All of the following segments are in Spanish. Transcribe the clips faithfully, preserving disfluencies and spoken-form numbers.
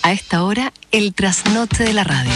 A esta hora, el trasnoche de la radio.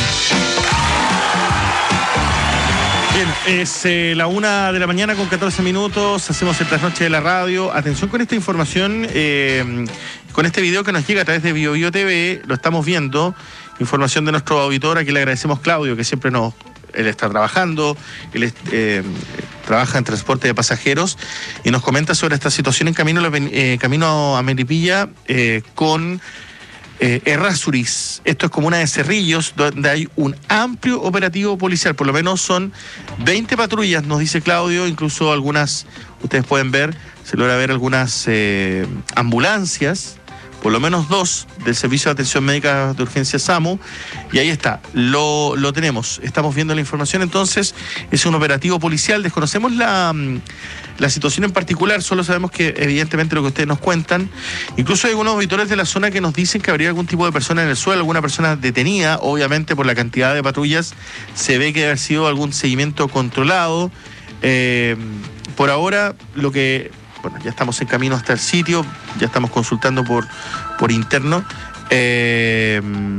Bien, es eh, la una de la mañana con catorce minutos, hacemos el trasnoche de la radio. Atención con esta información, eh, con este video que nos llega a través de Bio Bio T V, lo estamos viendo, información de nuestro auditor, a quien le agradecemos, Claudio, que siempre nos, él está trabajando, él eh, trabaja en transporte de pasajeros, y nos comenta sobre esta situación en camino, eh, camino a Melipilla eh, con... Eh, Errázuriz. Esto es comuna de Cerrillos, donde hay un amplio operativo policial, por lo menos son veinte patrullas, nos dice Claudio, incluso algunas, ustedes pueden ver, se logra ver algunas eh, ambulancias, por lo menos dos, del Servicio de Atención Médica de Urgencia SAMU, y ahí está, lo, lo tenemos, estamos viendo la información. Entonces, es un operativo policial, desconocemos la, la situación en particular, solo sabemos que evidentemente lo que ustedes nos cuentan, incluso hay algunos auditores de la zona que nos dicen que habría algún tipo de persona en el suelo, alguna persona detenida, obviamente por la cantidad de patrullas, se ve que debe haber sido algún seguimiento controlado. Eh, por ahora, lo que... Bueno, ya estamos en camino hasta el sitio, ya estamos consultando por, por interno eh,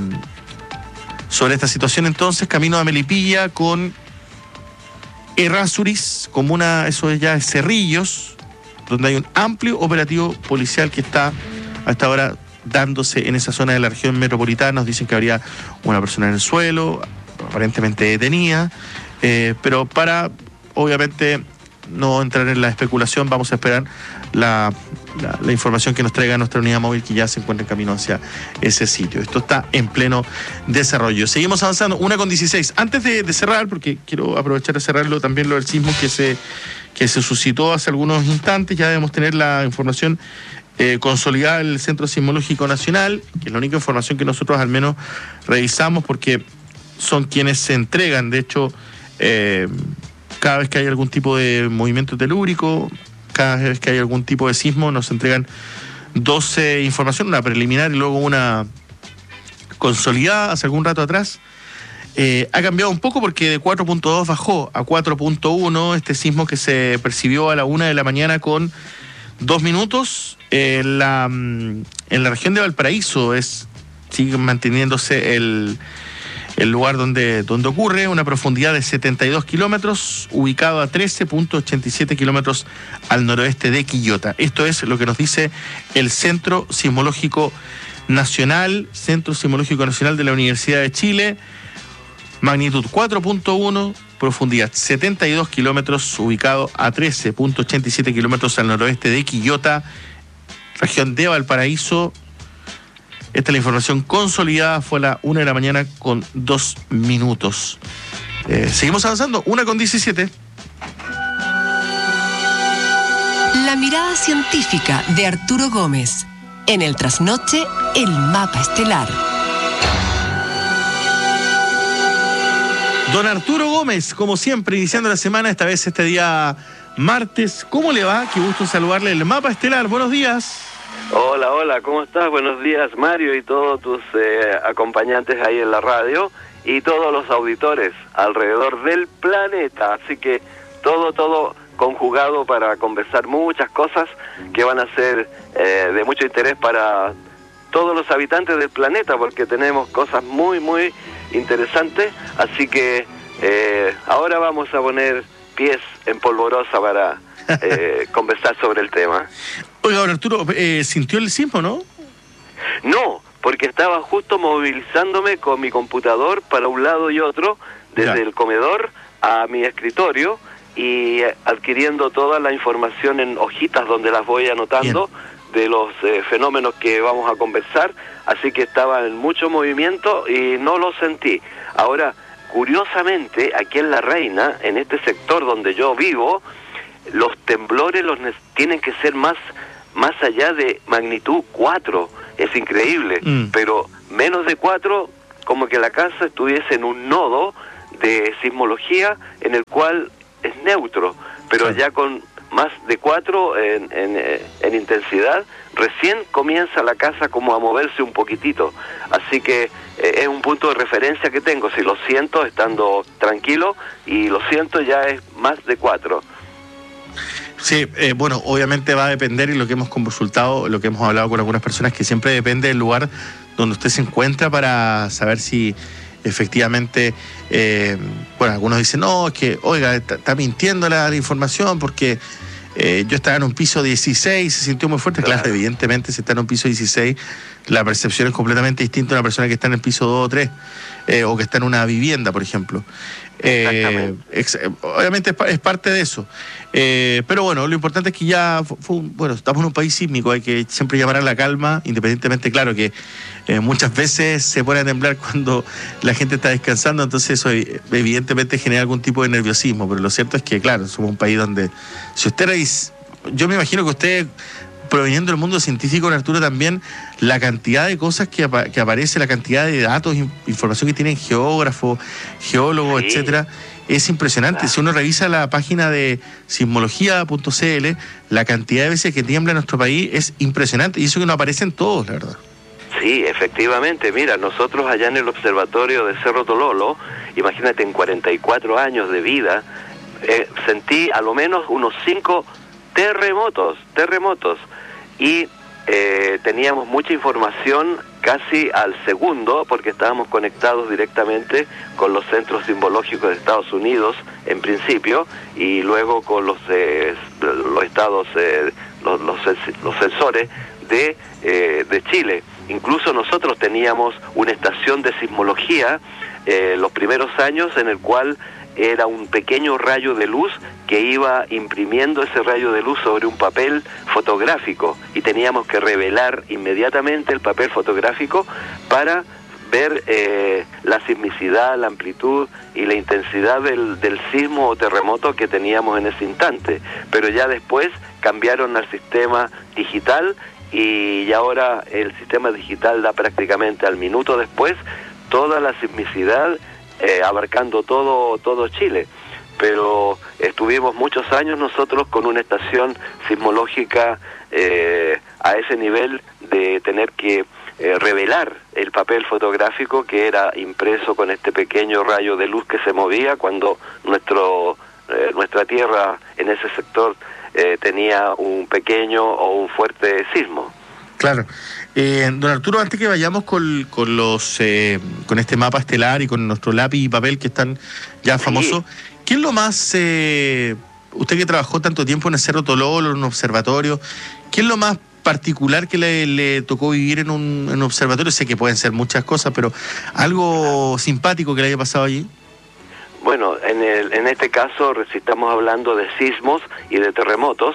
sobre esta situación. Entonces, camino a Melipilla con Errázuriz, comuna, eso ya es Cerrillos, donde hay un amplio operativo policial que está hasta ahora dándose en esa zona de la región metropolitana. Nos dicen que habría una persona en el suelo, aparentemente detenida, eh, pero para, obviamente, no entrar en la especulación, vamos a esperar la, la, la información que nos traiga nuestra unidad móvil, que ya se encuentra en camino hacia ese sitio. Esto está en pleno desarrollo. Seguimos avanzando, una con dieciséis. Antes de, de cerrar, porque quiero aprovechar de cerrarlo también, lo del sismo que se, que se suscitó hace algunos instantes, ya debemos tener la información eh, consolidada del Centro Sismológico Nacional, que es la única información que nosotros al menos revisamos, porque son quienes se entregan, de hecho, eh, cada vez que hay algún tipo de movimiento telúrico, cada vez que hay algún tipo de sismo, nos entregan doce informaciones, una preliminar y luego una consolidada hace algún rato atrás. Eh, ha cambiado un poco porque de cuatro punto dos bajó a cuatro punto uno, este sismo que se percibió a la una de la mañana con dos minutos. En la, en la región de Valparaíso es, sigue manteniéndose el... el lugar donde, donde ocurre, una profundidad de setenta y dos kilómetros, ubicado a trece punto ochenta y siete kilómetros al noroeste de Quillota. Esto es lo que nos dice el Centro Sismológico Nacional, Centro Sismológico Nacional de la Universidad de Chile, magnitud cuatro punto uno, profundidad setenta y dos kilómetros, ubicado a trece punto ochenta y siete kilómetros al noroeste de Quillota, región de Valparaíso. Esta es la información consolidada, fue a la una de la mañana con dos minutos. Eh, seguimos avanzando, una con diecisiete. La mirada científica de Arturo Gómez. En el trasnoche, el mapa estelar. Don Arturo Gómez, como siempre, iniciando la semana, esta vez este día martes. ¿Cómo le va? Qué gusto saludarle. El mapa estelar, buenos días. Hola, hola, ¿cómo estás? Buenos días, Mario, y todos tus eh, acompañantes ahí en la radio, y todos los auditores alrededor del planeta. Así que todo, todo conjugado para conversar muchas cosas que van a ser eh, de mucho interés para todos los habitantes del planeta, porque tenemos cosas muy, muy interesantes. Así que eh, ahora vamos a poner pies en polvorosa para eh, conversar sobre el tema. Oiga, don Arturo, eh, ¿sintió el sismo, no? No, porque estaba justo movilizándome con mi computador para un lado y otro, desde ya. el comedor a mi escritorio, y adquiriendo toda la información en hojitas donde las voy anotando. Bien. De los eh, fenómenos que vamos a conversar, así que estaba en mucho movimiento y no lo sentí. Ahora, curiosamente, aquí en La Reina, en este sector donde yo vivo, los temblores los tienen que ser más más allá de magnitud cuatro, es increíble, mm. pero menos de cuatro, como que la casa estuviese en un nodo de sismología en el cual es neutro, pero sí. ya con más de cuatro en, en, en intensidad, recién comienza la casa como a moverse un poquitito, así que eh, es un punto de referencia que tengo, si lo siento estando tranquilo, y lo siento ya es más de cuatro. Sí, eh, bueno, obviamente va a depender, y lo que hemos consultado, lo que hemos hablado con algunas personas, que siempre depende del lugar donde usted se encuentra para saber si efectivamente, eh, bueno, algunos dicen, no, es que, oiga, está, está mintiendo la, la información porque eh, yo estaba en un piso dieciséis, se sintió muy fuerte. Claro. Claro, evidentemente, si está en un piso dieciséis, la percepción es completamente distinta a una persona que está en el piso dos o tres, eh, o que está en una vivienda, por ejemplo. Eh, ex, obviamente es, es parte de eso, eh, pero bueno, lo importante es que ya fue, fue un, bueno, estamos en un país sísmico, hay que siempre llamar a la calma, independientemente, claro que eh, muchas veces se pone a temblar cuando la gente está descansando, entonces eso evidentemente genera algún tipo de nerviosismo, pero lo cierto es que, claro, somos un país donde, si usted reís, yo me imagino que usted, proveniendo del mundo científico, Arturo, también la cantidad de cosas que, apa que aparece, la cantidad de datos, información que tienen geógrafos, geólogos, sí, etcétera, es impresionante. Claro. Si uno revisa la página de sismología punto c l, la cantidad de veces que tiembla en nuestro país es impresionante, y eso que no aparecen todos, la verdad. Sí, efectivamente. Mira, nosotros allá en el observatorio de Cerro Tololo, imagínate, en cuarenta y cuatro años de vida, eh, sentí a lo menos unos cinco terremotos, terremotos, y eh, teníamos mucha información casi al segundo, porque estábamos conectados directamente con los centros sismológicos de Estados Unidos, en principio, y luego con los eh, los estados, eh, los, los, los sensores de, eh, de Chile. Incluso nosotros teníamos una estación de sismología eh, los primeros años, en el cual era un pequeño rayo de luz que iba imprimiendo ese rayo de luz sobre un papel fotográfico, y teníamos que revelar inmediatamente el papel fotográfico para ver eh, la sismicidad, la amplitud y la intensidad del, del sismo o terremoto que teníamos en ese instante. Pero ya después cambiaron al sistema digital, y ahora el sistema digital da prácticamente al minuto después toda la sismicidad, Eh, abarcando todo todo Chile. Pero estuvimos muchos años nosotros con una estación sismológica eh, a ese nivel de tener que eh, revelar el papel fotográfico que era impreso con este pequeño rayo de luz que se movía cuando nuestro eh, nuestra tierra en ese sector eh, tenía un pequeño o un fuerte sismo. Claro. Eh, don Arturo, antes que vayamos con, con los eh, con este mapa estelar y con nuestro lápiz y papel que están ya famosos, sí, ¿qué es lo más, eh, usted que trabajó tanto tiempo en el Cerro Tololo, en un observatorio, qué es lo más particular que le, le tocó vivir en un, en un observatorio? Sé que pueden ser muchas cosas, pero algo simpático que le haya pasado allí. Bueno, en, el, en este caso, si estamos hablando de sismos y de terremotos,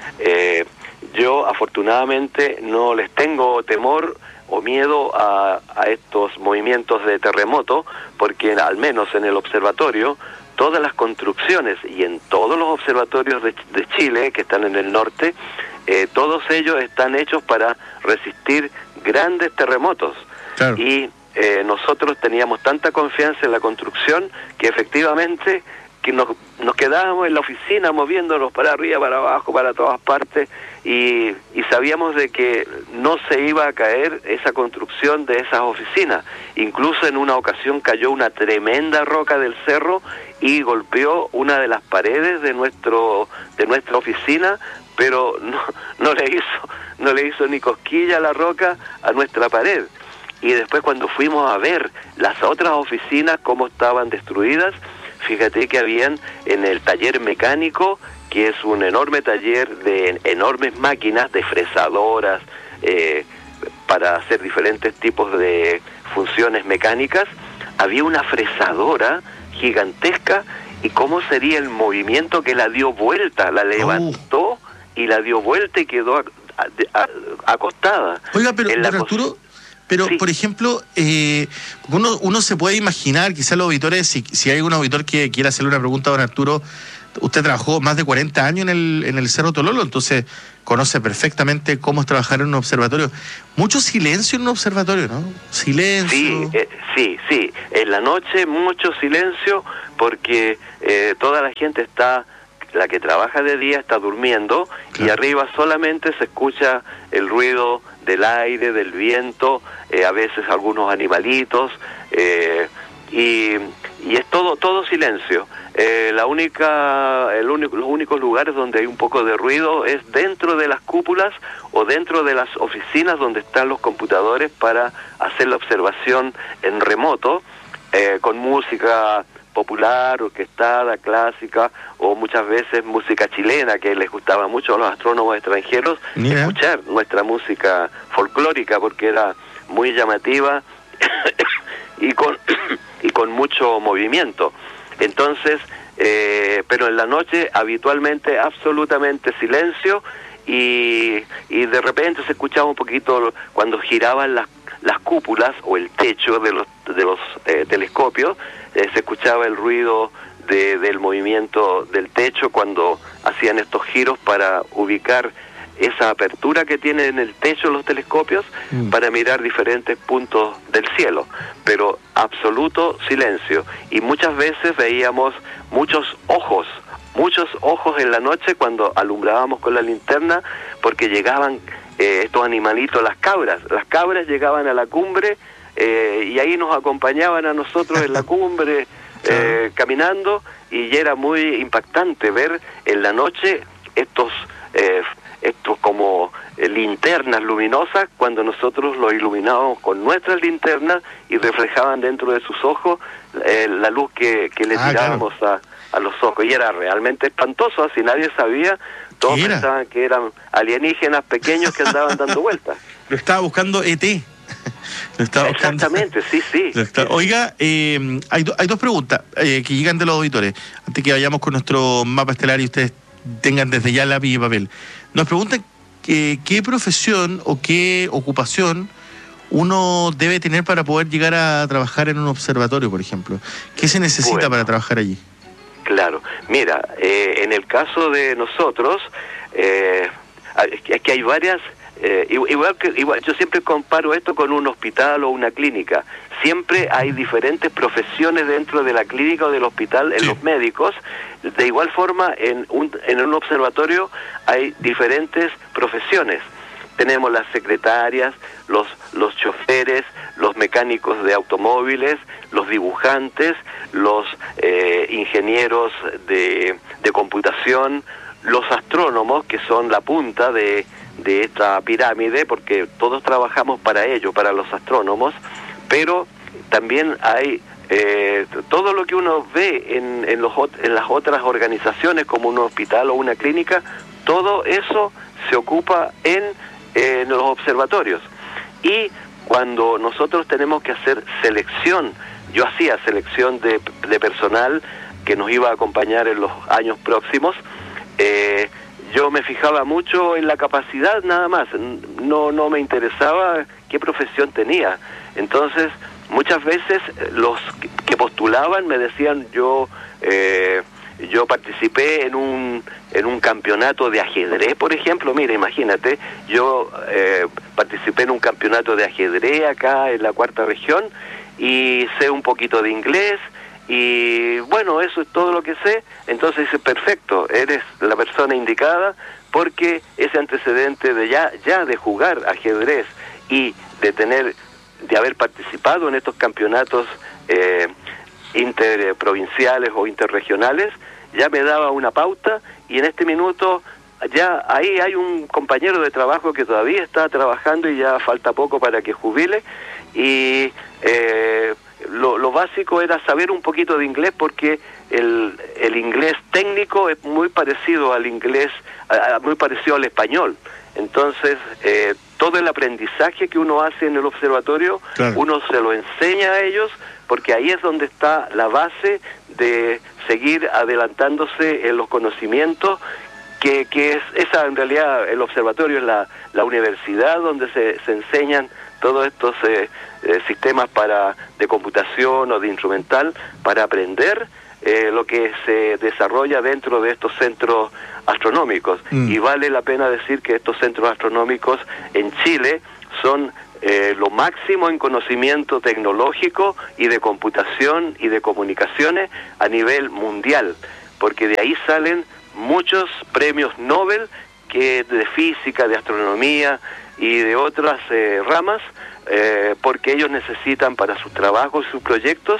eh, yo afortunadamente no les tengo temor o miedo a, a estos movimientos de terremoto, porque al menos en el observatorio, todas las construcciones y en todos los observatorios de, de Chile que están en el norte, eh, todos ellos están hechos para resistir grandes terremotos. Claro. Y eh, nosotros teníamos tanta confianza en la construcción que efectivamente que nos, nos quedábamos en la oficina moviéndonos para arriba, para abajo, para todas partes, y, y sabíamos de que no se iba a caer esa construcción de esas oficinas. Incluso en una ocasión cayó una tremenda roca del cerro y golpeó una de las paredes de nuestro de nuestra oficina, pero no, no le hizo no le hizo ni cosquilla a la roca a nuestra pared. Y después, cuando fuimos a ver las otras oficinas cómo estaban destruidas, fíjate que habían en el taller mecánico, que es un enorme taller de enormes máquinas, de fresadoras, eh, para hacer diferentes tipos de funciones mecánicas, había una fresadora gigantesca, y cómo sería el movimiento que la dio vuelta, la levantó uh. y la dio vuelta y quedó a, a, a, acostada. Oiga, pero don Arturo, pero sí, por ejemplo, eh, uno, uno se puede imaginar, quizás los auditores, si, si hay algún auditor que quiera hacerle una pregunta a don Arturo, usted trabajó más de cuarenta años en el, en el Cerro Tololo, entonces conoce perfectamente cómo es trabajar en un observatorio. Mucho silencio en un observatorio, ¿no? Silencio. Sí, eh, sí, sí. En la noche mucho silencio, porque eh, toda la gente está, la que trabaja de día está durmiendo, claro, y arriba solamente se escucha el ruido del aire, del viento, eh, a veces algunos animalitos, eh, y, y es todo todo silencio. Eh, la única, el único, los únicos lugares donde hay un poco de ruido es dentro de las cúpulas o dentro de las oficinas donde están los computadores para hacer la observación en remoto, eh, con música popular, orquestada, clásica, o muchas veces música chilena, que les gustaba mucho a los astrónomos extranjeros, Mira. escuchar nuestra música folclórica, porque era muy llamativa y con y con mucho movimiento. Entonces, eh, pero en la noche habitualmente absolutamente silencio, y, y de repente se escuchaba un poquito cuando giraban las las cúpulas o el techo de los de los eh, telescopios, eh, se escuchaba el ruido de, del movimiento del techo cuando hacían estos giros para ubicar esa apertura que tienen en el techo los telescopios mm. para mirar diferentes puntos del cielo, pero absoluto silencio, y muchas veces veíamos muchos ojos, muchos ojos en la noche cuando alumbrábamos con la linterna, porque llegaban eh, estos animalitos, las cabras, las cabras llegaban a la cumbre eh, y ahí nos acompañaban a nosotros en la cumbre eh, caminando, y era muy impactante ver en la noche estos eh, estos como eh, linternas luminosas cuando nosotros los iluminábamos con nuestras linternas y reflejaban dentro de sus ojos eh, la luz que, que le ah, tirábamos claro. a, a los ojos, y era realmente espantoso, así nadie sabía, todos pensaban que eran alienígenas pequeños que andaban dando vueltas. Lo estaba buscando E T. Lo estaba Exactamente, buscando. sí, sí. Está... Oiga, eh, hay, do, hay dos preguntas eh, que llegan de los auditores, antes que vayamos con nuestro mapa estelar y ustedes tengan desde ya lápiz y papel. Nos preguntan que, qué profesión o qué ocupación uno debe tener para poder llegar a trabajar en un observatorio, por ejemplo. ¿Qué se necesita bueno, para trabajar allí? Claro, mira, eh, en el caso de nosotros, eh, es que hay varias, eh, igual que igual, yo siempre comparo esto con un hospital o una clínica. Siempre hay diferentes profesiones dentro de la clínica o del hospital, en sí. los médicos. De igual forma, en un, en un observatorio hay diferentes profesiones. Tenemos las secretarias, los, los choferes, los mecánicos de automóviles, los dibujantes, los eh, ingenieros de, de computación, los astrónomos, que son la punta de, de esta pirámide, porque todos trabajamos para ello, para los astrónomos, pero también hay eh, todo lo que uno ve en, en, los, en las otras organizaciones, como un hospital o una clínica, todo eso se ocupa en, en los observatorios. Y cuando nosotros tenemos que hacer selección, yo hacía selección de, de personal que nos iba a acompañar en los años próximos, eh, yo me fijaba mucho en la capacidad nada más, no, no me interesaba qué profesión tenía. Entonces, muchas veces los que postulaban me decían, yo eh, yo participé en un en un campeonato de ajedrez, por ejemplo. Mira, imagínate, yo eh, participé en un campeonato de ajedrez acá en la cuarta región y sé un poquito de inglés, y bueno, eso es todo lo que sé. Entonces dice, perfecto, eres la persona indicada, porque ese antecedente de ya ya de jugar ajedrez y de tener de haber participado en estos campeonatos eh, interprovinciales o interregionales, ya me daba una pauta, y en este minuto ya ahí hay un compañero de trabajo que todavía está trabajando y ya falta poco para que jubile, y eh, lo, lo básico era saber un poquito de inglés, porque el, el inglés técnico es muy parecido al inglés, a, a, muy parecido al español. Entonces, eh, todo el aprendizaje que uno hace en el observatorio, claro, uno se lo enseña a ellos, porque ahí es donde está la base de seguir adelantándose en los conocimientos, que, que es esa en realidad, el observatorio es la, la universidad donde se, se enseñan todos estos eh, eh, sistemas para de computación o de instrumental para aprender eh, lo que se desarrolla dentro de estos centros astronómicos. Mm. Y vale la pena decir que estos centros astronómicos en Chile son eh, lo máximo en conocimiento tecnológico y de computación y de comunicaciones a nivel mundial, porque de ahí salen muchos premios Nobel que de física, de astronomía y de otras eh, ramas, eh, porque ellos necesitan para sus trabajos y sus proyectos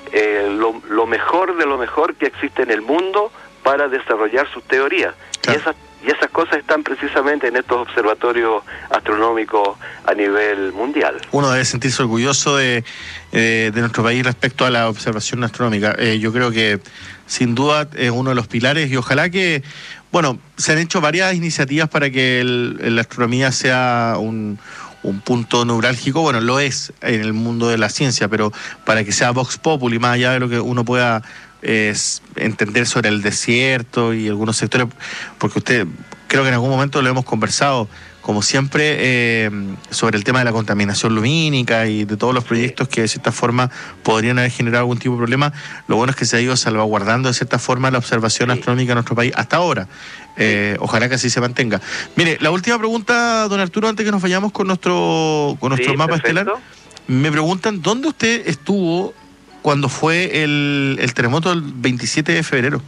eh, lo, lo mejor de lo mejor que existe en el mundo para desarrollar sus teorías. Claro. Y esas Y esas cosas están precisamente en estos observatorios astronómicos a nivel mundial. Uno debe sentirse orgulloso de, eh, de nuestro país respecto a la observación astronómica. Eh, yo creo que sin duda es uno de los pilares y ojalá que, bueno, se han hecho varias iniciativas para que el, la astronomía sea un, un punto neurálgico. Bueno, lo es en el mundo de la ciencia, pero para que sea Vox Populi, más allá de lo que uno pueda es entender sobre el desierto y algunos sectores, porque usted, creo que en algún momento lo hemos conversado, como siempre, eh, sobre el tema de la contaminación lumínica y de todos los proyectos que de cierta forma podrían haber generado algún tipo de problema. Lo bueno es que se ha ido salvaguardando de cierta forma la observación sí. astronómica en nuestro país hasta ahora. Eh, sí. Ojalá que así se mantenga. Mire, la última pregunta, don Arturo, antes que nos vayamos con nuestro, con nuestro sí, mapa perfecto. estelar. Me preguntan, ¿dónde usted estuvo cuando fue el, el terremoto del veintisiete de febrero?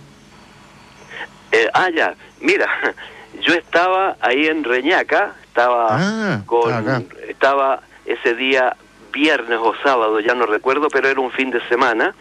Eh, ah, ya, mira, yo estaba ahí en Reñaca, estaba ah, con, acá. estaba ese día viernes o sábado, ya no recuerdo, pero era un fin de semana,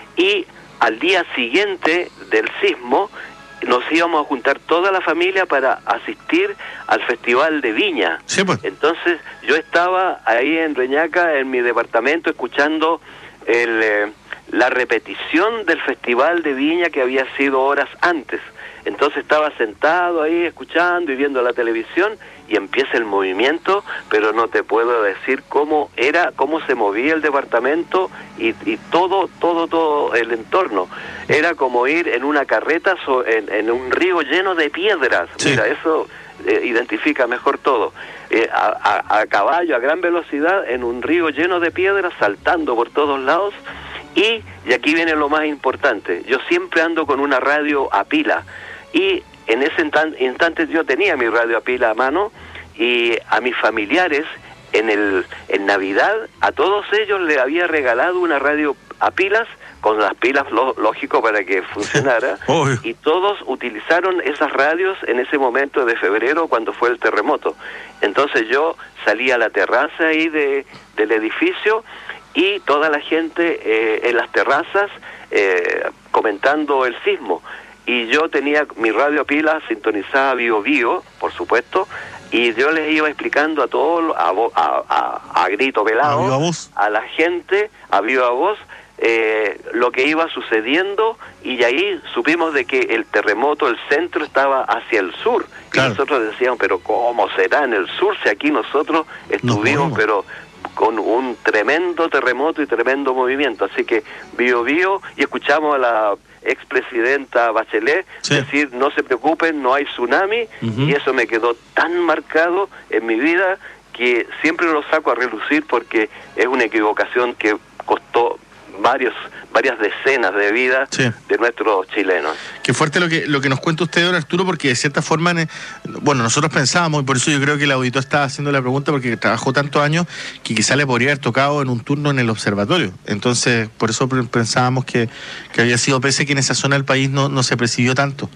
y al día siguiente del sismo nos íbamos a juntar toda la familia para asistir al Festival de Viña. Sí, pues. Entonces yo estaba ahí en Reñaca, en mi departamento, escuchando El, eh, la repetición del Festival de Viña que había sido horas antes. Entonces estaba sentado ahí escuchando y viendo la televisión y empieza el movimiento, pero no te puedo decir cómo era, cómo se movía el departamento y, y todo, todo, todo el entorno. Era como ir en una carreta so, en, en un río lleno de piedras. Sí. Mira, eso eh, identifica mejor todo. Eh, a, a, a caballo, a gran velocidad, en un río lleno de piedras, saltando por todos lados. Y, y aquí viene lo más importante, yo siempre ando con una radio a pila, y en ese instante yo tenía mi radio a pila a mano, y a mis familiares, en el en Navidad, a todos ellos les había regalado una radio a pilas, con las pilas lo, lógico para que funcionara, y todos utilizaron esas radios en ese momento de febrero cuando fue el terremoto. Entonces yo salí a la terraza ahí de, del edificio, y toda la gente eh, en las terrazas eh, comentando el sismo. Y yo tenía mi radio a pila sintonizada Bio Bio, por supuesto, y yo les iba explicando a todos, a, a, a, a grito velado, a, a la gente, a viva voz, eh, lo que iba sucediendo, y ahí supimos de que el terremoto, el centro estaba hacia el sur. Claro. Y nosotros decíamos, pero ¿cómo será en el sur si aquí nosotros estuvimos, no pero con un tremendo terremoto y tremendo movimiento? Así que Bio Bio, y escuchamos a la expresidenta Bachelet sí. decir, no se preocupen, no hay tsunami, uh-huh. y eso me quedó tan marcado en mi vida que siempre lo saco a relucir, porque es una equivocación que costó varios varias decenas de vidas sí. de nuestros chilenos. Qué fuerte lo que lo que nos cuenta usted, don Arturo, porque de cierta forma, bueno, nosotros pensábamos, y por eso yo creo que el auditor estaba haciendo la pregunta, porque trabajó tantos años que quizá le podría haber tocado en un turno en el observatorio. Entonces, por eso pensábamos que, que había sido, pese que en esa zona del país no, no se percibió tanto.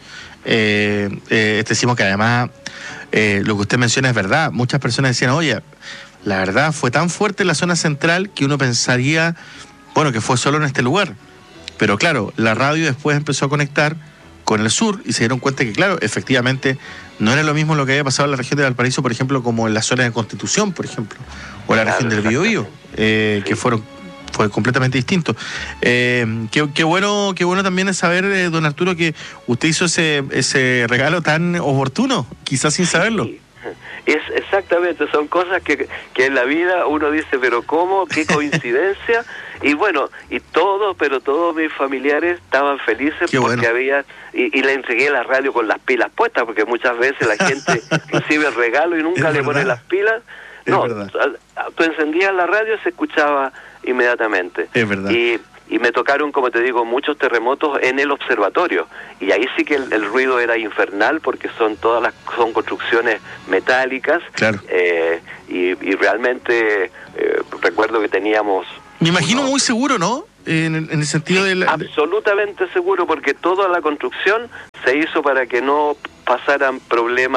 Eh, eh, decimos que además, eh, lo que usted menciona es verdad. Muchas personas decían, oye, la verdad fue tan fuerte en la zona central que uno pensaría, bueno, que fue solo en este lugar. Pero claro, la radio después empezó a conectar con el sur y se dieron cuenta que, claro, efectivamente no era lo mismo lo que había pasado en la región de Valparaíso, por ejemplo, como en la zona de Constitución, por ejemplo, o en la región del Biobío, eh, sí. que fueron fue completamente distinto. Eh, qué, qué bueno qué bueno también es saber, eh, don Arturo, que usted hizo ese ese regalo tan oportuno, quizás sin saberlo. Sí. Es exactamente, son cosas que, que en la vida uno dice, pero ¿cómo? ¿Qué coincidencia? Y bueno, y todos, pero todos mis familiares estaban felices Qué porque bueno. había, y, y le entregué la radio con las pilas puestas, porque muchas veces la gente recibe el regalo y nunca es le verdad. pone las pilas. Es no, verdad. Tú encendías la radio y se escuchaba inmediatamente. Es verdad. Y, y me tocaron, como te digo, muchos terremotos en el observatorio, y ahí sí que el, el ruido era infernal, porque son todas las son construcciones metálicas. Claro. eh, y, y realmente eh, recuerdo que teníamos, me imagino, unos, muy seguro, ¿no? En, en el sentido de la... absolutamente seguro, porque toda la construcción se hizo para que no pasaran problemas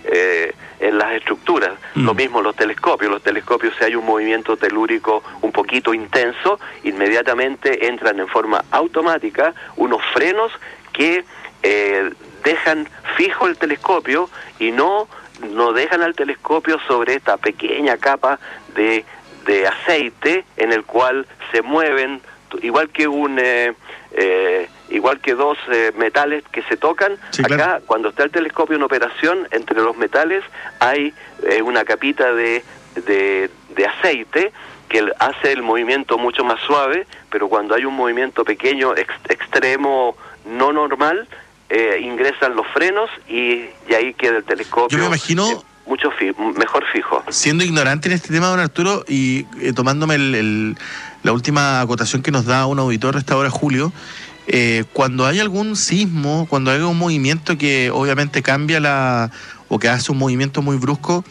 eh, en las estructuras. Mm. Lo mismo los telescopios. Los telescopios, si hay un movimiento telúrico un poquito intenso, inmediatamente entran en forma automática unos frenos que eh, dejan fijo el telescopio y no, no dejan al telescopio sobre esta pequeña capa de, de aceite en el cual se mueven, igual que un... Eh, eh, igual que dos eh, metales que se tocan. Sí, acá, claro. Cuando está el telescopio en operación, entre los metales hay eh, una capita de, de, de aceite que hace el movimiento mucho más suave, pero cuando hay un movimiento pequeño, ex, extremo, no normal, eh, ingresan los frenos y, y ahí queda el telescopio. Yo me imagino... Eh, mucho fi mejor fijo. Siendo ignorante en este tema, don Arturo, y eh, tomándome el, el, la última acotación que nos da un auditor esta hora, Julio, eh, cuando hay algún sismo, cuando hay un movimiento que obviamente cambia la, o que hace un movimiento muy brusco,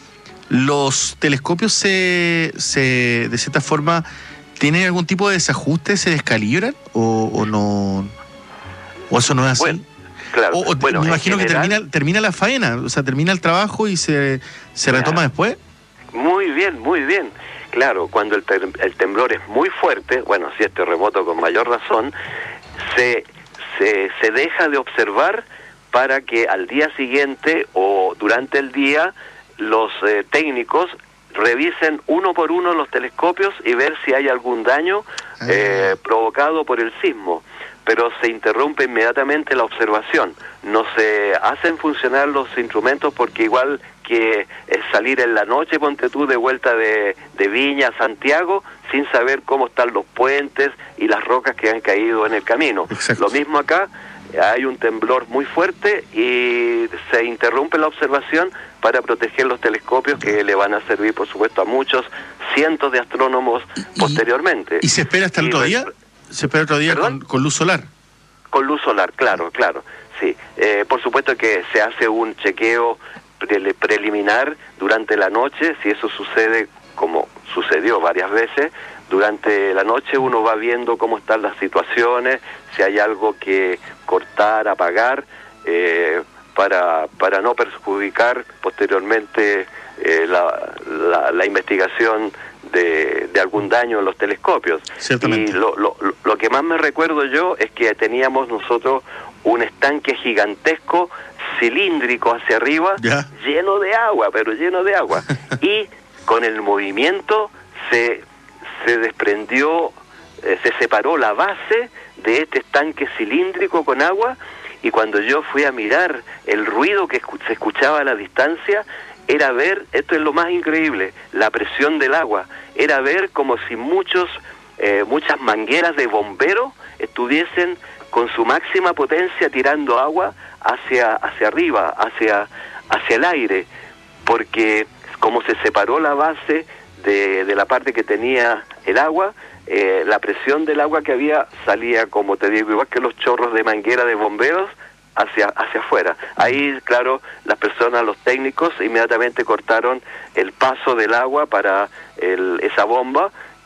los telescopios se, se de cierta forma, ¿tienen algún tipo de desajuste, se descalibran o, o no? ¿O eso no es así? Bueno. Claro. O, o bueno, me imagino general, que termina, termina la faena, o sea, termina el trabajo y se, se claro. retoma después. Muy bien, muy bien. Claro, cuando el, tem el temblor es muy fuerte, bueno, si es terremoto con mayor razón, se, se, se deja de observar para que al día siguiente o durante el día los eh, técnicos revisen uno por uno los telescopios y ver si hay algún daño eh, provocado por el sismo. Pero se interrumpe inmediatamente la observación. No se hacen funcionar los instrumentos porque igual que salir en la noche, ponte tú, de vuelta de, de Viña a Santiago, sin saber cómo están los puentes y las rocas que han caído en el camino. Exacto. Lo mismo acá, hay un temblor muy fuerte y se interrumpe la observación para proteger los telescopios que le van a servir, por supuesto, a muchos cientos de astrónomos ¿Y, posteriormente. ¿Y se espera hasta el otro día? ¿Se espera otro día con, con luz solar? Con luz solar, claro, claro, sí. Eh, por supuesto que se hace un chequeo pre preliminar durante la noche, si eso sucede como sucedió varias veces, durante la noche uno va viendo cómo están las situaciones, si hay algo que cortar, apagar, eh, para, para no perjudicar posteriormente eh, la, la, la investigación De, de algún daño en los telescopios. Y lo, lo, lo que más me recuerdo yo es que teníamos nosotros un estanque gigantesco, cilíndrico hacia arriba, ¿ya? Lleno de agua, pero lleno de agua. Y con el movimiento se, se desprendió, eh, se separó la base de este estanque cilíndrico con agua, y cuando yo fui a mirar el ruido que escu se escuchaba a la distancia, era ver, esto es lo más increíble, la presión del agua, era ver como si muchos, eh, muchas mangueras de bomberos estuviesen con su máxima potencia tirando agua hacia, hacia arriba, hacia, hacia el aire, porque como se separó la base de, de la parte que tenía el agua, eh, la presión del agua que había salía, como te digo, igual que los chorros de manguera de bomberos, hacia hacia afuera. Ahí, claro, las personas, los técnicos, inmediatamente cortaron el paso del agua para el, esa bomba,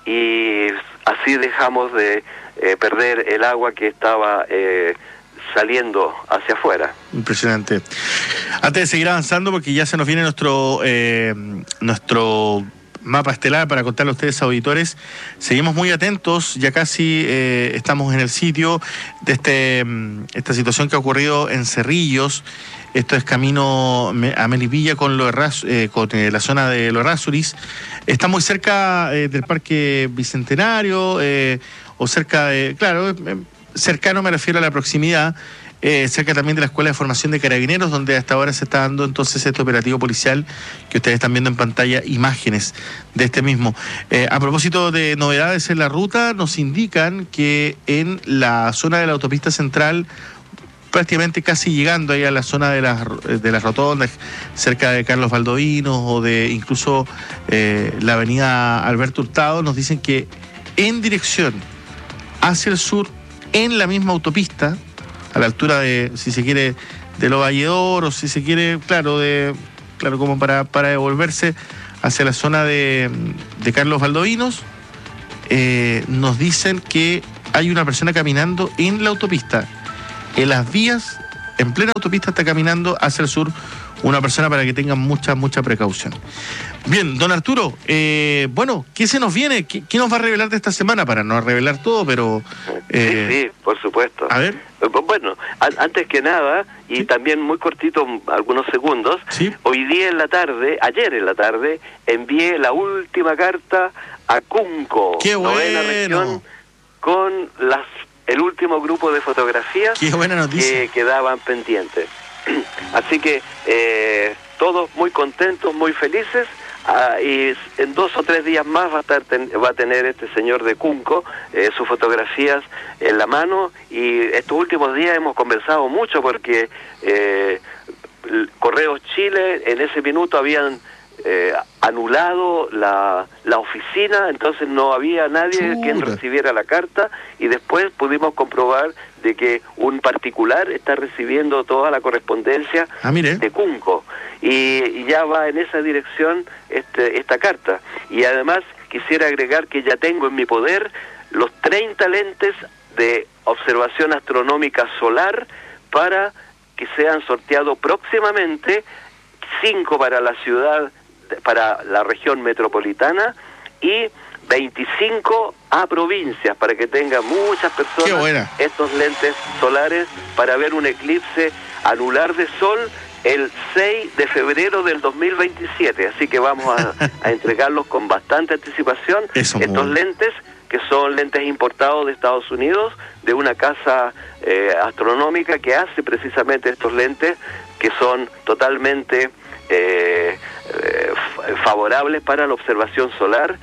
y así dejamos de eh, perder el agua que estaba eh, saliendo hacia afuera. Impresionante. Antes de seguir avanzando, porque ya se nos viene nuestro eh, nuestro mapa estelar para contarle a ustedes, auditores, seguimos muy atentos, ya casi eh, estamos en el sitio de este esta situación que ha ocurrido en Cerrillos. Esto es camino a Melipilla con, lo eh, con eh, la zona de Los Errázuriz. Está muy cerca eh, del Parque Bicentenario, eh, o cerca de, claro, eh, cercano me refiero a la proximidad, Eh, cerca también de la Escuela de Formación de Carabineros, donde hasta ahora se está dando entonces este operativo policial que ustedes están viendo en pantalla, imágenes de este mismo. Eh, a propósito de novedades en la ruta, nos indican que en la zona de la autopista central, prácticamente casi llegando ahí a la zona de las, de las rotondas, cerca de Carlos Valdovinos o de incluso eh, la avenida Alberto Hurtado, nos dicen que en dirección hacia el sur, en la misma autopista, a la altura de, si se quiere, de Lo Valledor, o si se quiere, claro, de claro como para, para devolverse hacia la zona de, de Carlos Valdovinos, eh, nos dicen que hay una persona caminando en la autopista, en las vías, en plena autopista está caminando hacia el sur una persona para que tengan mucha, mucha precaución. Bien, don Arturo, eh, bueno, ¿qué se nos viene? ¿Qué, ¿Qué nos va a revelar de esta semana? Para no revelar todo, pero... Eh, sí, sí, por supuesto. A ver. Bueno, an antes que nada, y ¿sí? también muy cortito, algunos segundos, ¿sí? Hoy día en la tarde, ayer en la tarde, envié la última carta a Cunco, ¡qué bueno! Novena Región, con las el último grupo de fotografías ¡qué buena noticia! que quedaban pendientes. Así que eh, todos muy contentos, muy felices. Ah, y en dos o tres días más va a estar ten, va a tener este señor de Cunco eh, sus fotografías en la mano, y estos últimos días hemos conversado mucho porque eh, Correos Chile en ese minuto habían eh, anulado la, la oficina, entonces no había nadie Chuta. quien recibiera la carta, y después pudimos comprobar de que un particular está recibiendo toda la correspondencia ah, mire. de Cunco, y, y ya va en esa dirección este, esta carta. Y además quisiera agregar que ya tengo en mi poder los treinta lentes de observación astronómica solar para que sean sorteados próximamente, cinco para la ciudad, para la región metropolitana, y veinticinco a provincias, para que tengan muchas personas estos lentes solares para ver un eclipse anular de sol el seis de febrero del dos mil veintisiete. Así que vamos a, a entregarlos con bastante anticipación. Eso, estos muy... lentes, que son lentes importados de Estados Unidos, de una casa eh, astronómica que hace precisamente estos lentes, que son totalmente eh, eh, favorables para la observación solar.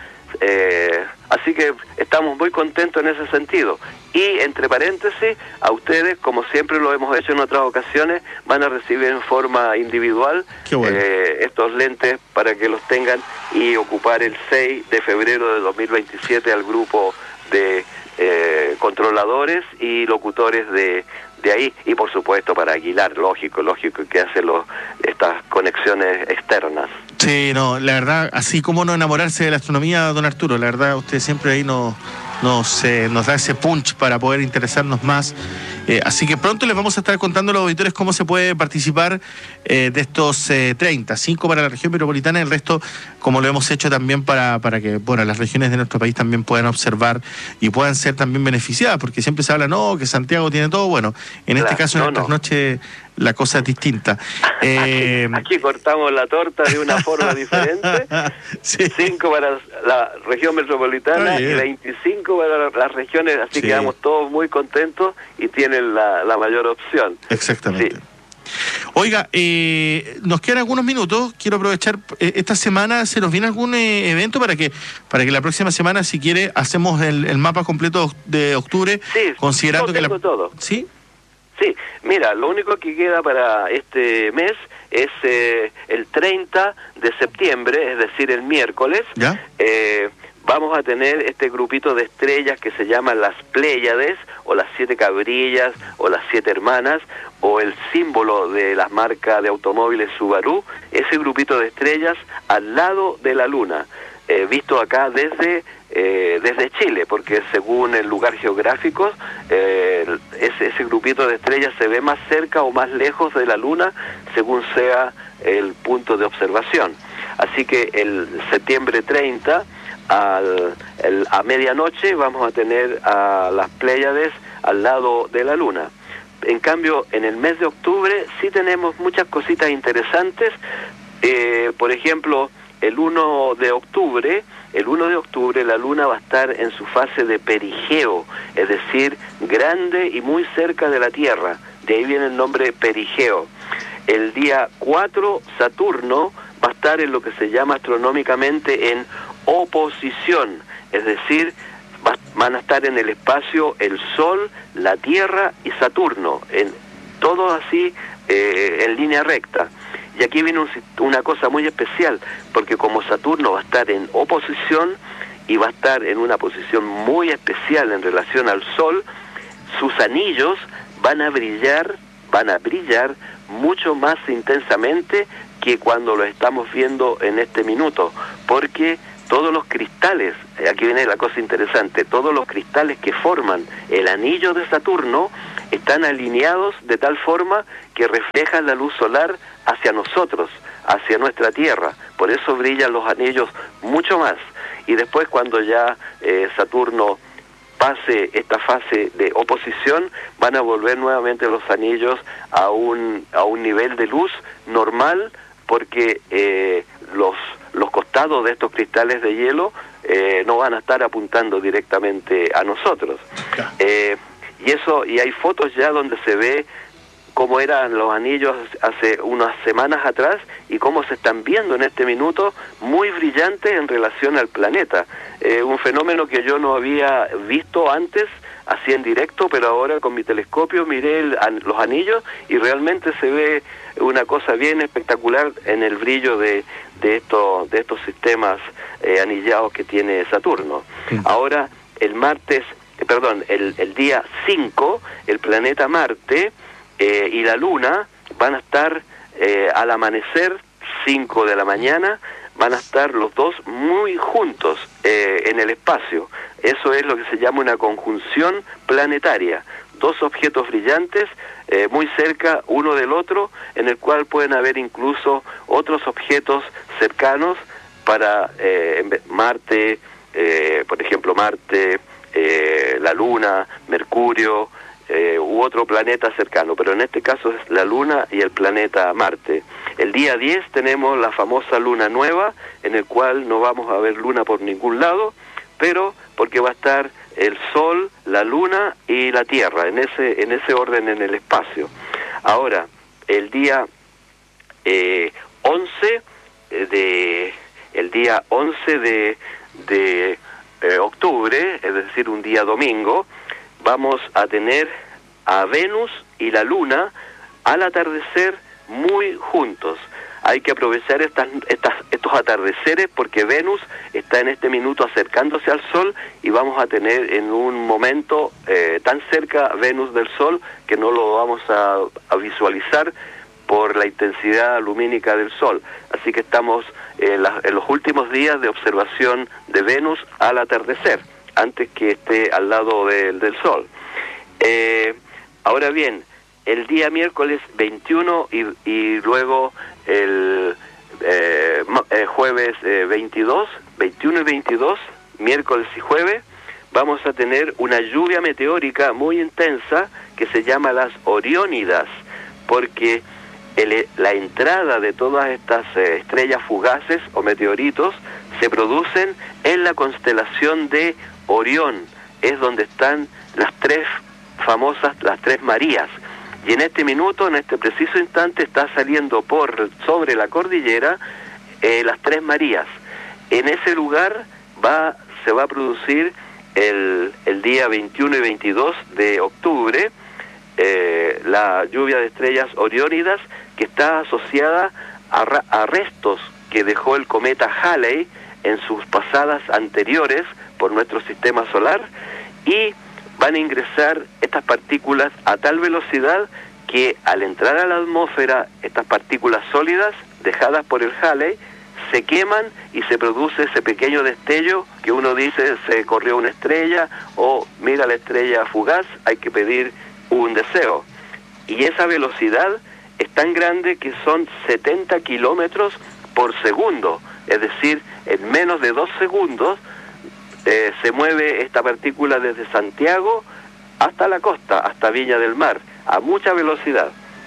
Eh, así que estamos muy contentos en ese sentido. Y entre paréntesis, a ustedes, como siempre lo hemos hecho en otras ocasiones, van a recibir en forma individual bueno. eh, estos lentes para que los tengan y ocupar el seis de febrero de dos mil veintisiete al grupo de eh, controladores y locutores de, de ahí, y por supuesto para Aguilar, lógico, lógico que hace los, estas conexiones externas. Sí, no, la verdad, así como no enamorarse de la astronomía, don Arturo, la verdad usted siempre ahí nos, nos, eh, nos da ese punch para poder interesarnos más. Eh, así que pronto les vamos a estar contando a los auditores cómo se puede participar eh, de estos eh, treinta, cinco para la región metropolitana, el resto, como lo hemos hecho también para, para que bueno, las regiones de nuestro país también puedan observar y puedan ser también beneficiadas, porque siempre se habla, no, que Santiago tiene todo. Bueno, en claro, este caso, no, en estas no. noches la cosa es distinta. Eh... Aquí, aquí cortamos la torta de una forma diferente. Sí. Cinco para la región metropolitana y veinticinco para las regiones, así sí. quedamos todos muy contentos y tienen la, la mayor opción. Exactamente. Sí. Oiga, eh, nos quedan algunos minutos. Quiero aprovechar, eh, esta semana se nos viene algún eh, evento para que para que la próxima semana, si quiere, hacemos el, el mapa completo de octubre, sí, considerando que la... todo. ¿Sí? Sí, mira, lo único que queda para este mes es eh, el treinta de septiembre, es decir, el miércoles. ¿Ya? Eh, vamos a tener este grupito de estrellas que se llaman las Pléyades, o las siete cabrillas, o las siete hermanas, o el símbolo de la marca de automóviles Subaru, ese grupito de estrellas al lado de la Luna, eh, visto acá desde... Eh, desde Chile, porque según el lugar geográfico, eh, ese, ese grupito de estrellas se ve más cerca o más lejos de la Luna, según sea el punto de observación. Así que el septiembre treinta, al, el, a medianoche, vamos a tener a las Pléyades al lado de la Luna. En cambio, en el mes de octubre sí tenemos muchas cositas interesantes. Eh, por ejemplo, el uno de octubre, el uno de octubre la Luna va a estar en su fase de perigeo, es decir, grande y muy cerca de la Tierra. De ahí viene el nombre perigeo. El día cuatro, Saturno va a estar en lo que se llama astronómicamente en oposición, es decir, va, van a estar en el espacio el Sol, la Tierra y Saturno, en todo así eh, en línea recta. Y aquí viene un, una cosa muy especial, porque como Saturno va a estar en oposición y va a estar en una posición muy especial en relación al Sol, sus anillos van a brillar, van a brillar mucho más intensamente que cuando lo estamos viendo en este minuto, porque todos los cristales, aquí viene la cosa interesante, todos los cristales que forman el anillo de Saturno están alineados de tal forma que reflejan la luz solar hacia nosotros, hacia nuestra Tierra. Por eso brillan los anillos mucho más. Y después, cuando ya eh, Saturno pase esta fase de oposición, van a volver nuevamente los anillos a un a un nivel de luz normal, porque eh, los los costados de estos cristales de hielo eh, no van a estar apuntando directamente a nosotros. Eh, y eso y hay fotos ya donde se ve cómo eran los anillos hace unas semanas atrás y cómo se están viendo en este minuto, muy brillantes en relación al planeta. Eh, un fenómeno que yo no había visto antes, así en directo, pero ahora con mi telescopio miré el, an, los anillos y realmente se ve una cosa bien espectacular en el brillo de, de, estos, de estos sistemas eh, anillados que tiene Saturno. Sí. Ahora, el martes, eh, perdón, el, el día cinco, el planeta Marte Eh, y la Luna van a estar eh, al amanecer, cinco de la mañana, van a estar los dos muy juntos eh, en el espacio. Eso es lo que se llama una conjunción planetaria. Dos objetos brillantes eh, muy cerca uno del otro, en el cual pueden haber incluso otros objetos cercanos para eh, Marte, eh, por ejemplo Marte, eh, la Luna, Mercurio, Eh, u otro planeta cercano, pero en este caso es la Luna y el planeta Marte. El día diez tenemos la famosa luna nueva, en el cual no vamos a ver luna por ningún lado, pero porque va a estar el Sol, la Luna y la Tierra, en ese en ese orden en el espacio. Ahora, el día eh, once de el día once de, de eh, octubre, es decir, un día domingo, vamos a tener a Venus y la Luna al atardecer muy juntos. Hay que aprovechar estas, estas, estos atardeceres porque Venus está en este minuto acercándose al Sol y vamos a tener en un momento eh, tan cerca Venus del Sol que no lo vamos a, a visualizar por la intensidad lumínica del Sol. Así que estamos en, la, en los últimos días de observación de Venus al atardecer, antes que esté al lado de, del Sol. Eh, ahora bien, el día miércoles veintiuno y, y luego el eh, eh, jueves eh, veintidós, veintiuno y veintidós, miércoles y jueves, vamos a tener una lluvia meteórica muy intensa que se llama las Oriónidas, porque el, la entrada de todas estas eh, estrellas fugaces o meteoritos se producen en la constelación de Orión, es donde están las tres famosas, las tres Marías, y en este minuto, en este preciso instante, está saliendo por sobre la cordillera eh, las tres Marías. En ese lugar va se va a producir el, el día veintiuno y veintidós de octubre eh, la lluvia de estrellas Oriónidas, que está asociada a, a restos que dejó el cometa Halley en sus pasadas anteriores por nuestro sistema solar, y van a ingresar estas partículas a tal velocidad que al entrar a la atmósfera, estas partículas sólidas dejadas por el Halley se queman y se produce ese pequeño destello que uno dice se corrió una estrella, o mira la estrella fugaz, hay que pedir un deseo. Y esa velocidad es tan grande que son setenta kilómetros por segundo, es decir, en menos de dos segundos eh, se mueve esta partícula desde Santiago hasta la costa, hasta Viña del Mar, a mucha velocidad.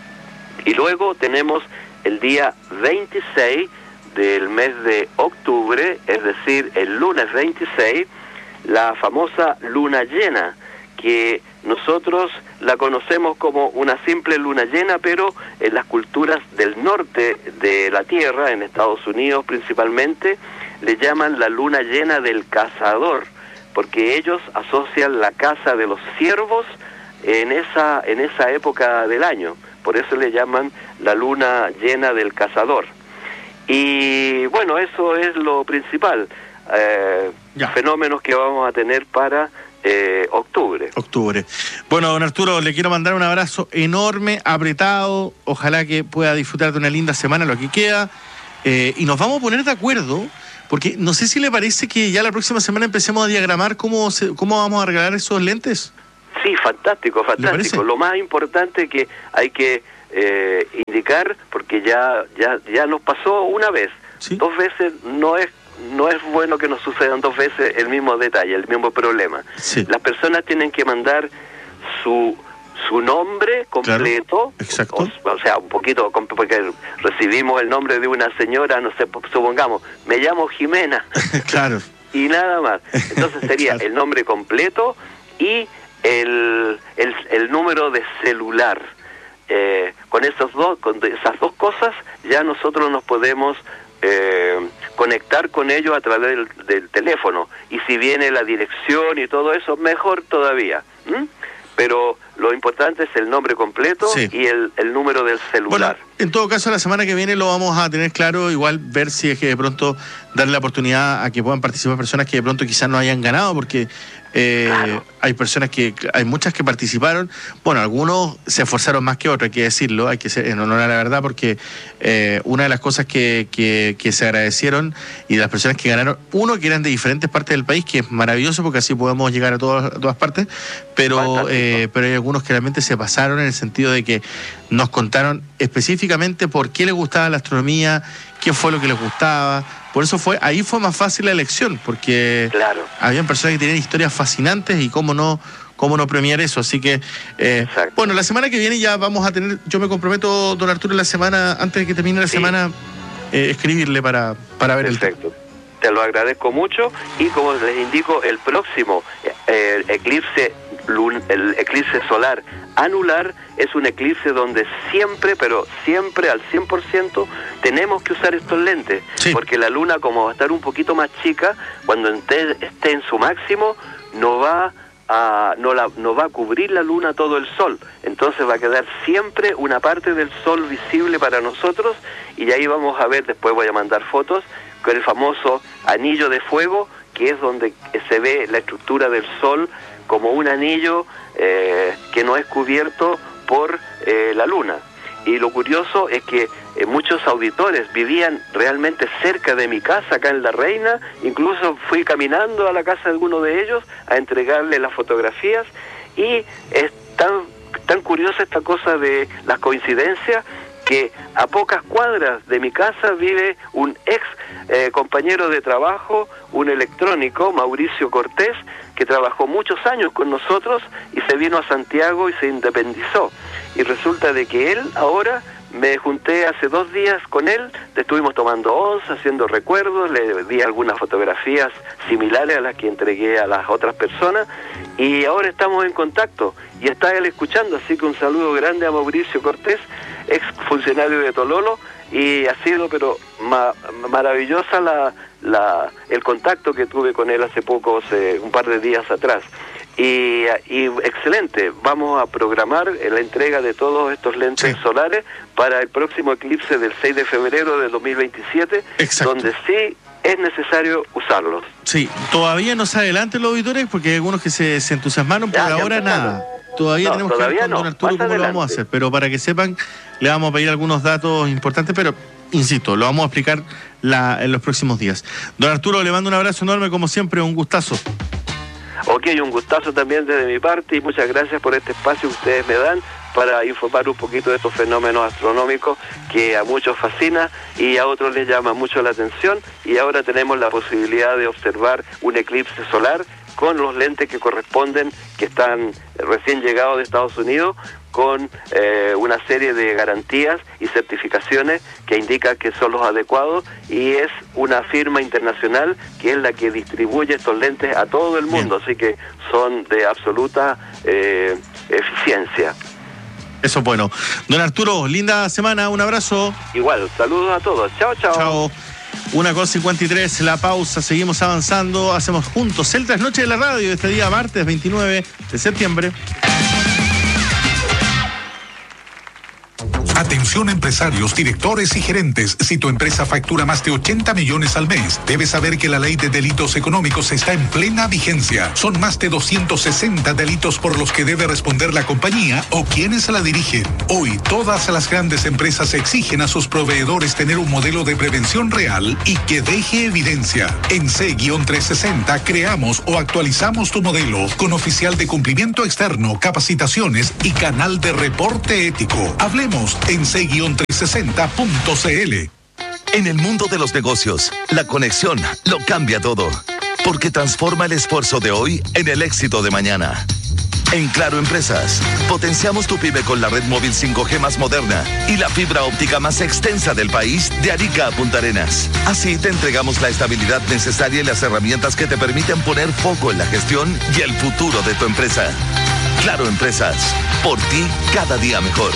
Y luego tenemos el día veintiséis del mes de octubre, es decir, el lunes veintiséis, la famosa luna llena, que nosotros la conocemos como una simple luna llena, pero en las culturas del norte de la Tierra, en Estados Unidos principalmente, le llaman la luna llena del cazador, porque ellos asocian la caza de los ciervos en esa, en esa época del año. Por eso le llaman la luna llena del cazador. Y bueno, eso es lo principal. Eh, fenómenos que vamos a tener para eh, octubre. Octubre. Bueno, don Arturo, le quiero mandar un abrazo enorme, apretado. Ojalá que pueda disfrutar de una linda semana, lo que queda. Eh, y nos vamos a poner de acuerdo Porque no sé si le parece que ya la próxima semana empecemos a diagramar cómo, se, cómo vamos a regalar esos lentes. Sí, fantástico, fantástico. Lo más importante que hay que eh, indicar, porque ya, ya, ya nos pasó una vez, ¿sí? Dos veces no es no es bueno que nos sucedan dos veces el mismo detalle, el mismo problema. Sí. Las personas tienen que mandar su su nombre completo, claro, exacto. O, o sea, un poquito, porque recibimos el nombre de una señora, no sé, supongamos, me llamo Jimena, claro, y nada más. Entonces sería claro. El nombre completo y el, el, el número de celular. Eh, con esos dos, con esas dos cosas ya nosotros nos podemos eh, conectar con ellos a través del, del teléfono, y si viene la dirección y todo eso, mejor todavía. ¿Mm? Pero lo importante es el nombre completo, sí, y el, el número del celular. Bueno, en todo caso, la semana que viene lo vamos a tener claro, igual ver si es que de pronto darle la oportunidad a que puedan participar personas que de pronto quizás no hayan ganado, porque eh, claro, hay personas que, hay muchas que participaron, bueno, algunos se esforzaron más que otros, hay que decirlo, hay que ser en honor a la verdad, porque eh, una de las cosas que, que, que se agradecieron, y de las personas que ganaron, uno, que eran de diferentes partes del país, que es maravilloso porque así podemos llegar a todas, a todas partes, pero, eh, pero hay algunos que realmente se pasaron en el sentido de que nos contaron específicamente por qué les gustaba la astronomía, qué fue lo que les gustaba. Por eso fue, ahí fue más fácil la elección, porque claro, habían personas que tenían historias fascinantes y cómo no, cómo no premiar eso. Así que, eh, bueno, la semana que viene ya vamos a tener, yo me comprometo, don Arturo, la semana, antes de que termine la sí. semana, eh, escribirle para, para ver. Perfecto. El... Te lo agradezco mucho, y como les indico, el próximo eh, eclipse el eclipse solar anular es un eclipse donde siempre, pero siempre al cien por ciento tenemos que usar estos lentes, sí, porque la luna, como va a estar un poquito más chica, cuando esté, esté en su máximo, no va a no la no va a cubrir la luna todo el sol, entonces va a quedar siempre una parte del sol visible para nosotros, y ahí vamos a ver, después voy a mandar fotos con el famoso anillo de fuego, que es donde se ve la estructura del sol como un anillo eh, que no es cubierto por eh, la luna. Y lo curioso es que eh, muchos auditores vivían realmente cerca de mi casa, acá en La Reina. Incluso fui caminando a la casa de alguno de ellos a entregarle las fotografías, y es tan, tan curiosa esta cosa de las coincidencias, que a pocas cuadras de mi casa vive un ex eh, compañero de trabajo, un electrónico, Mauricio Cortés, que trabajó muchos años con nosotros y se vino a Santiago y se independizó. Y resulta de que él ahora, me junté hace dos días con él, estuvimos tomando once, haciendo recuerdos, le di algunas fotografías similares a las que entregué a las otras personas, y ahora estamos en contacto, y está él escuchando, así que un saludo grande a Mauricio Cortés, ex funcionario de Tololo, y ha sido pero ma maravillosa la, la, el contacto que tuve con él hace poco, hace un par de días atrás. Y, y excelente, vamos a programar la entrega de todos estos lentes sí. solares para el próximo eclipse del seis de febrero de dos mil veintisiete, exacto, donde sí es necesario usarlos. Sí, todavía no se adelanten los auditores porque hay algunos que se, se entusiasmaron, por ya, ahora ya nada. Todavía no, tenemos todavía que ver con no. don Arturo cómo lo vamos a hacer, pero para que sepan, le vamos a pedir algunos datos importantes, pero insisto, lo vamos a explicar la, en los próximos días. Don Arturo, le mando un abrazo enorme, como siempre, un gustazo. Ok, un gustazo también desde mi parte, y muchas gracias por este espacio que ustedes me dan para informar un poquito de estos fenómenos astronómicos que a muchos fascina y a otros les llama mucho la atención, y ahora tenemos la posibilidad de observar un eclipse solar con los lentes que corresponden, que están recién llegados de Estados Unidos, con eh, una serie de garantías y certificaciones que indican que son los adecuados, y es una firma internacional que es la que distribuye estos lentes a todo el mundo. Bien. Así que son de absoluta eh, eficiencia. Eso es bueno. Don Arturo, linda semana, un abrazo. Igual, saludos a todos. Chao, chao. Chao. Una con cincuenta y tres, la pausa, seguimos avanzando, hacemos juntos el trasnoche de la radio este día martes veintinueve de septiembre. Atención. Atención empresarios, directores y gerentes. Si tu empresa factura más de ochenta millones al mes, debes saber que la ley de delitos económicos está en plena vigencia. Son más de doscientos sesenta delitos por los que debe responder la compañía o quienes la dirigen. Hoy, todas las grandes empresas exigen a sus proveedores tener un modelo de prevención real y que deje evidencia. En C trescientos sesenta creamos o actualizamos tu modelo con oficial de cumplimiento externo, capacitaciones y canal de reporte ético. Hablemos en C trescientos sesenta punto c l. En el mundo de los negocios, la conexión lo cambia todo, porque transforma el esfuerzo de hoy en el éxito de mañana. En Claro Empresas, potenciamos tu pyme con la red móvil cinco G más moderna y la fibra óptica más extensa del país, de Arica a Punta Arenas. Así te entregamos la estabilidad necesaria y las herramientas que te permiten poner foco en la gestión y el futuro de tu empresa. Claro Empresas, por ti cada día mejor.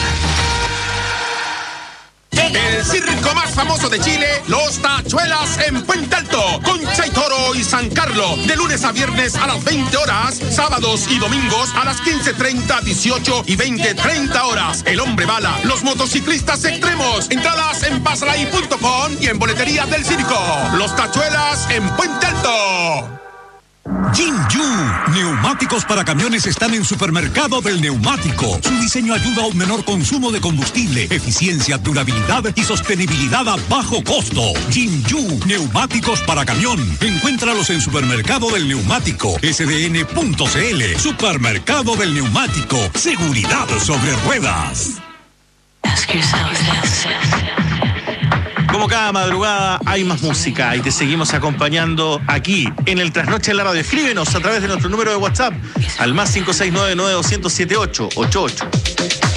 El circo más famoso de Chile, Los Tachuelas en Puente Alto, Concha y Toro y San Carlos, de lunes a viernes a las veinte horas, sábados y domingos a las quince treinta, dieciocho y veinte treinta horas. El Hombre Bala, los motociclistas extremos, entradas en pasalay punto com y en boletería del circo. Los Tachuelas en Puente Alto. Jinju, neumáticos para camiones están en Supermercado del Neumático. Su diseño ayuda a un menor consumo de combustible, eficiencia, durabilidad y sostenibilidad a bajo costo. Jinju, neumáticos para camión. Encuéntralos en Supermercado del Neumático, s d n punto c l. Supermercado del Neumático, seguridad sobre ruedas. Como cada madrugada hay más música y te seguimos acompañando aquí en el Trasnoche en la Radio. Escríbenos a través de nuestro número de WhatsApp al más cinco seis nueve nueve dos cero siete ocho ocho ocho.